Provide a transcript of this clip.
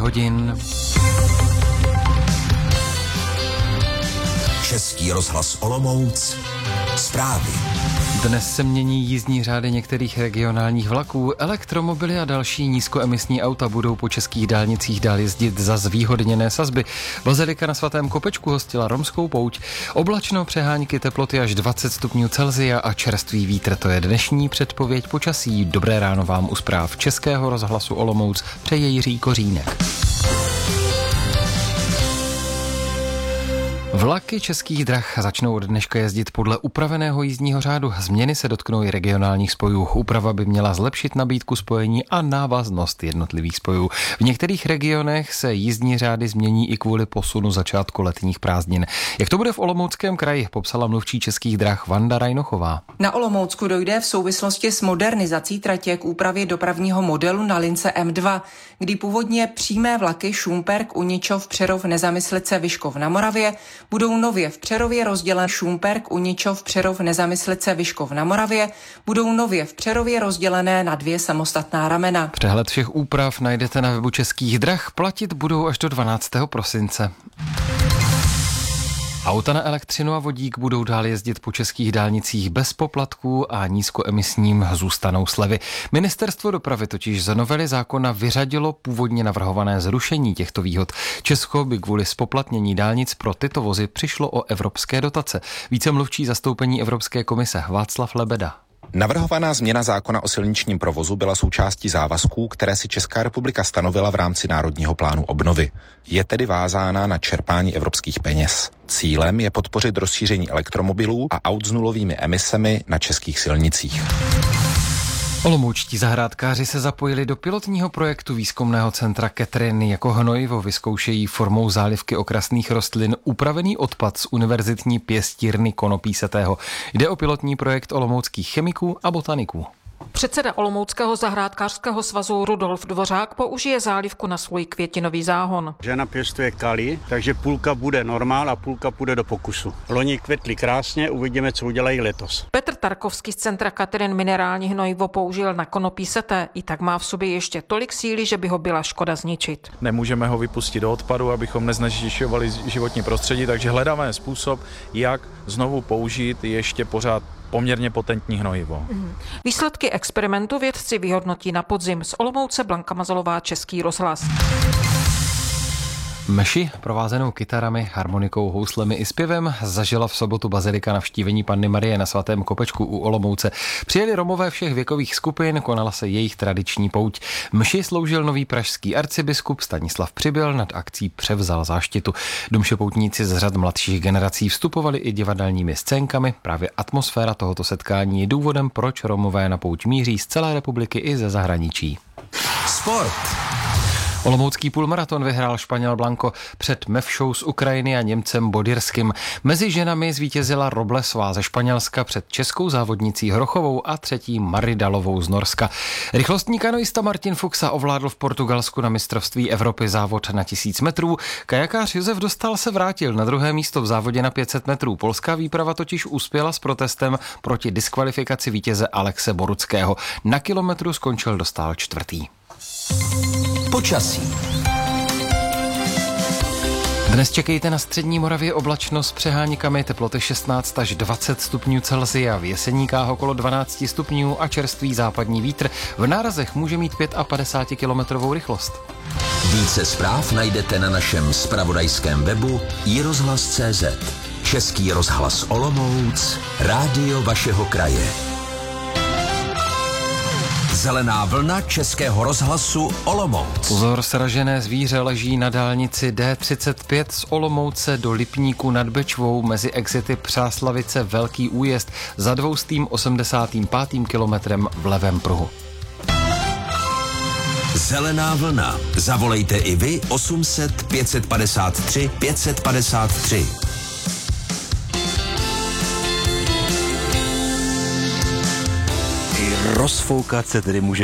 hodin. Český rozhlas Olomouc. Zprávy. Dnes se mění jízdní řády některých regionálních vlaků. Elektromobily a další nízkoemisní auta budou po českých dálnicích dál jezdit za zvýhodněné sazby. Bazilika na Svatém Kopečku hostila romskou pouť. Oblačno, přehánky, teploty až 20 stupňů Celsia a čerstvý vítr. To je dnešní předpověď počasí. Dobré ráno vám u zpráv Českého rozhlasu Olomouc přeje Jiří Kořínek. Vlaky Českých drah začnou od dneška jezdit podle upraveného jízdního řádu. Změny se dotknou i regionálních spojů. Úprava by měla zlepšit nabídku spojení a návaznost jednotlivých spojů. V některých regionech se jízdní řády změní i kvůli posunu začátku letních prázdnin. Jak to bude v Olomouckém kraji, popsala mluvčí Českých drah Vanda Rajnochová. Na Olomoucku dojde v souvislosti s modernizací tratě k úpravě dopravního modelu na lince M2, kdy původně přímé vlaky Šumperk, Uničov, Přerov, Nezamyslice, Vyškov na Moravě budou nově v Přerově rozdělen Šumperk, Uničov, Přerov, Nezamyslice, Vyškov na Moravě budou nově v Přerově rozdělené na 2 samostatná ramena. Přehled všech úprav najdete na webu Českých drah, platit budou až do 12. prosince. Auta na elektřinu a vodík budou dál jezdit po českých dálnicích bez poplatků a nízkoemisním zůstanou slevy. Ministerstvo dopravy totiž z novely zákona vyřadilo původně navrhované zrušení těchto výhod. Česko by kvůli zpoplatnění dálnic pro tyto vozy přišlo o evropské dotace. Více mluvčí zastoupení Evropské komise Václav Lebeda. Navrhovaná změna zákona o silničním provozu byla součástí závazků, které si Česká republika stanovila v rámci Národního plánu obnovy. Je tedy vázána na čerpání evropských peněz. Cílem je podpořit rozšíření elektromobilů a aut s nulovými emisemi na českých silnicích. Olomoučtí zahrádkáři se zapojili do pilotního projektu výzkumného centra Catherine. Jako hnojivo vyzkoušejí formou zálivky okrasných rostlin upravený odpad z univerzitní pěstírny konopísetého. Jde o pilotní projekt olomouckých chemiků a botaniků. Předseda Olomouckého zahrádkářského svazu Rudolf Dvořák použije zálivku na svůj květinový záhon. Žena pěstuje kali, takže půlka bude normál a půlka půjde do pokusu. Loni kvetly krásně, uvidíme, co udělají letos. Petr Tarkovský z centra Catherine minerální hnojivo použil na konopíseté. I tak má v sobě ještě tolik síly, že by ho byla škoda zničit. Nemůžeme ho vypustit do odpadu, abychom neznečišťovali životní prostředí, takže hledáme způsob, jak znovu použít ještě pořád poměrně potentní hnojivo. Výsledky experimentu vědci vyhodnotí na podzim. Z Olomouce Blanka Mazalová, Český rozhlas. Mši, provázenou kytarami, harmonikou, houslemi i zpěvem, zažila v sobotu bazilika navštívení Panny Marie na Svatém Kopečku u Olomouce. Přijeli Romové všech věkových skupin, konala se jejich tradiční pouť. Mši sloužil nový pražský arcibiskup Stanislav Přibyl, nad akcí převzal záštitu. Do mše poutníci z řad mladších generací vstupovali i divadelními scénkami. Právě atmosféra tohoto setkání je důvodem, proč Romové na pouť míří z celé republiky i ze zahraničí. Sport. Olomoucký půlmaraton vyhrál Španěl Blanco před Mevšou z Ukrajiny a Němcem Bodyrským. Mezi ženami zvítězila Roblesová ze Španělska před českou závodnicí Hrochovou a třetí Maridalovou z Norska. Rychlostní kanoista Martin Fuxa ovládl v Portugalsku na mistrovství Evropy závod na 1000 metrů. Kajakář Josef Dostal se vrátil na druhé místo v závodě na 500 metrů. Polská výprava totiž uspěla s protestem proti diskvalifikaci vítěze Alexe Boruckého. Na kilometru skončil Dostal 4. Počasí. Dnes čekejte na střední Moravě oblačno s přehánikami, teploty 16 až 20 stupňů Celsia, v Jeseníkách okolo 12 stupňů a čerstvý západní vítr. V nárazech může mít 55 kilometrovou rychlost. Více zpráv najdete na našem zpravodajském webu iRozhlas.cz. Český rozhlas Olomouc, rádio vašeho kraje. Zelená vlna Českého rozhlasu Olomouc. Pozor, sražené zvíře leží na dálnici D35 z Olomouce do Lipníku nad Bečvou mezi exity Přáslavice Velký Újezd za 285. kilometrem v levém pruhu. Zelená vlna. Zavolejte i vy 800 553 553. Rozfoukat se tedy může